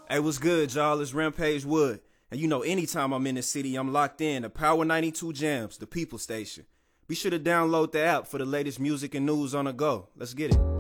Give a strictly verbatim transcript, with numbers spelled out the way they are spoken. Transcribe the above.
Hey, what's good, y'all? It's Rampage Wood. And you know, anytime I'm in the city, I'm locked in to Power ninety-two Jams, the People Station. Be sure to download the app for the latest music and news on the go. Let's get it.